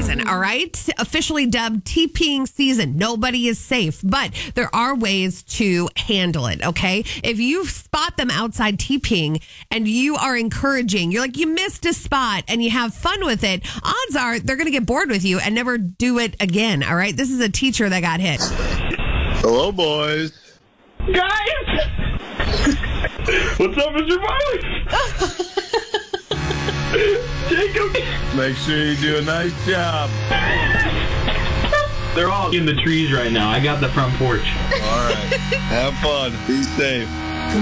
season, all right? Officially dubbed TPing season. Nobody is safe, but there are ways to handle it, okay? If you spot them outside TPing and you are encouraging, you're like, you missed a spot and you have fun with it, odds are they're going to get bored with you and never do it again, all right? This is a teacher that got hit. Hello, boys. Guys! What's up, Mr. Marley? Jacob! Make sure you do a nice job. They're all in the trees right now. I got the front porch. All right. Have fun. Be safe.